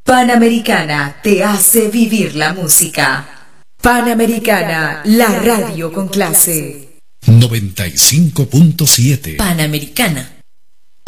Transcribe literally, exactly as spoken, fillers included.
Panamericana te hace vivir la música. Panamericana, la radio con clase. noventa y cinco punto siete. Panamericana.